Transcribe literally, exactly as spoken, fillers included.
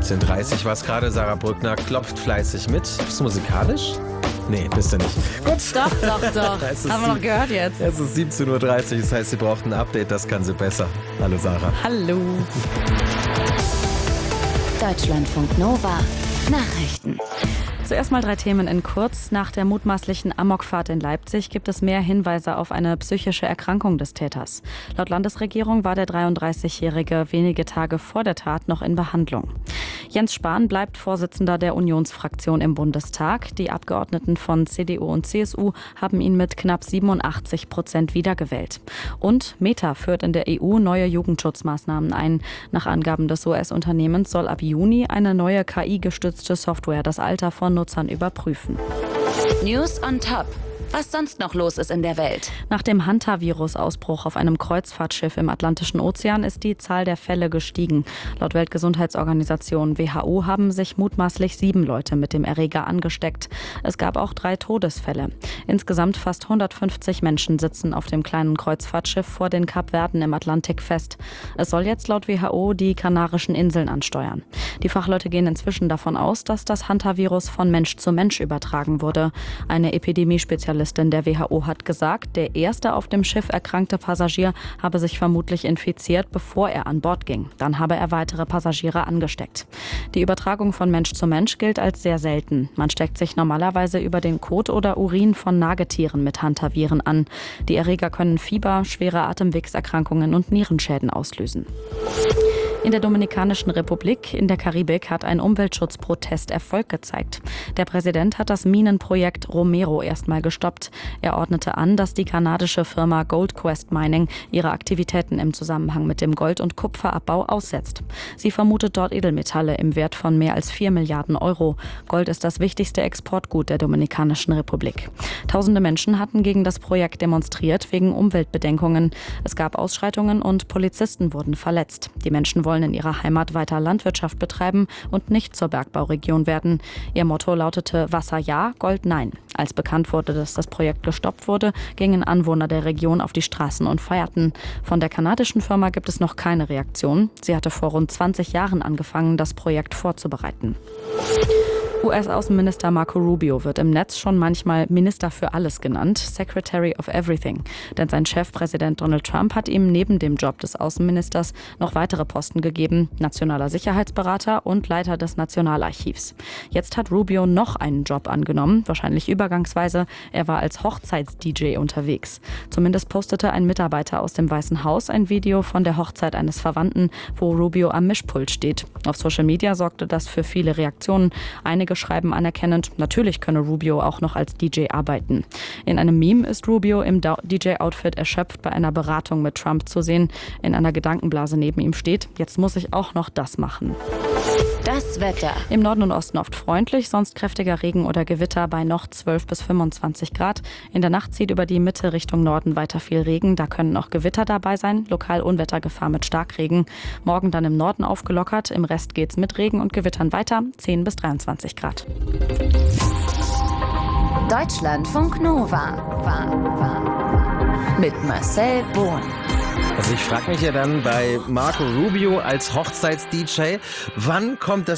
siebzehn Uhr dreißig war es gerade. Sarah Brückner klopft fleißig mit. Bist du musikalisch? Nee, bist du nicht. Gut. Doch, doch, doch. Es ist Haben wir noch gehört jetzt. Es ist siebzehn Uhr dreißig, das heißt, sie braucht ein Update, das kann sie besser. Hallo Sarah. Hallo. Deutschlandfunk Nova. Nachrichten. Zuerst mal drei Themen in kurz. Nach der mutmaßlichen Amokfahrt in Leipzig gibt es mehr Hinweise auf eine psychische Erkrankung des Täters. Laut Landesregierung war der dreiunddreißigjährige wenige Tage vor der Tat noch in Behandlung. Jens Spahn bleibt Vorsitzender der Unionsfraktion im Bundestag. Die Abgeordneten von C D U und C S U haben ihn mit knapp siebenundachtzig Prozent wiedergewählt. Und Meta führt in der E U neue Jugendschutzmaßnahmen ein. Nach Angaben des U S-Unternehmens soll ab Juni eine neue K I-gestützte Software das Alter von Nutzern überprüfen. News on Top. Was sonst noch los ist in der Welt. Nach dem Hanta-Virus-Ausbruch auf einem Kreuzfahrtschiff im Atlantischen Ozean ist die Zahl der Fälle gestiegen. Laut Weltgesundheitsorganisation W H O haben sich mutmaßlich sieben Leute mit dem Erreger angesteckt. Es gab auch drei Todesfälle. Insgesamt fast hundertfünfzig Menschen sitzen auf dem kleinen Kreuzfahrtschiff vor den Kapverden im Atlantik fest. Es soll jetzt laut W H O die Kanarischen Inseln ansteuern. Die Fachleute gehen inzwischen davon aus, dass das Hanta-Virus von Mensch zu Mensch übertragen wurde. Eine Epidemiespezialistin der W H O hat gesagt, der erste auf dem Schiff erkrankte Passagier habe sich vermutlich infiziert, bevor er an Bord ging. Dann habe er weitere Passagiere angesteckt. Die Übertragung von Mensch zu Mensch gilt als sehr selten. Man steckt sich normalerweise über den Kot oder Urin von Nagetieren mit Hantaviren an. Die Erreger können Fieber, schwere Atemwegserkrankungen und Nierenschäden auslösen. In der Dominikanischen Republik in der Karibik hat ein Umweltschutzprotest Erfolg gezeigt. Der Präsident hat das Minenprojekt Romero erstmal gestoppt. Er ordnete an, dass die kanadische Firma Gold Quest Mining ihre Aktivitäten im Zusammenhang mit dem Gold- und Kupferabbau aussetzt. Sie vermutet dort Edelmetalle im Wert von mehr als vier Milliarden Euro. Gold ist das wichtigste Exportgut der Dominikanischen Republik. Tausende Menschen hatten gegen das Projekt demonstriert wegen Umweltbedenkungen. Es gab Ausschreitungen und Polizisten wurden verletzt. Die Menschen wollen in ihrer Heimat weiter Landwirtschaft betreiben und nicht zur Bergbauregion werden. Ihr Motto lautete Wasser ja, Gold nein. Als bekannt wurde, dass das Projekt gestoppt wurde, gingen Anwohner der Region auf die Straßen und feierten. Von der kanadischen Firma gibt es noch keine Reaktion. Sie hatte vor rund zwanzig Jahren angefangen, das Projekt vorzubereiten. U S-Außenminister Marco Rubio wird im Netz schon manchmal Minister für alles genannt, Secretary of Everything. Denn sein Chef, Präsident Donald Trump, hat ihm neben dem Job des Außenministers noch weitere Posten gegeben, nationaler Sicherheitsberater und Leiter des Nationalarchivs. Jetzt hat Rubio noch einen Job angenommen, wahrscheinlich übergangsweise. Er war als Hochzeits-D J unterwegs. Zumindest postete ein Mitarbeiter aus dem Weißen Haus ein Video von der Hochzeit eines Verwandten, wo Rubio am Mischpult steht. Auf Social Media sorgte das für viele Reaktionen. Einige schreiben anerkennend, natürlich könne Rubio auch noch als D J arbeiten. In einem Meme ist Rubio im D J-Outfit erschöpft bei einer Beratung mit Trump zu sehen. In einer Gedankenblase neben ihm steht, jetzt muss ich auch noch das machen. Das Wetter. Im Norden und Osten oft freundlich, sonst kräftiger Regen oder Gewitter bei noch zwölf bis fünfundzwanzig Grad. In der Nacht zieht über die Mitte Richtung Norden weiter viel Regen. Da können auch Gewitter dabei sein, lokal Unwettergefahr mit Starkregen. Morgen dann im Norden aufgelockert, im Rest geht's mit Regen und Gewittern weiter, zehn bis dreiundzwanzig Grad. Deutschlandfunk Nova. War, war. Mit Marcel Bohn. Also ich frage mich ja dann bei Marco Rubio als Hochzeits-D J, wann kommt das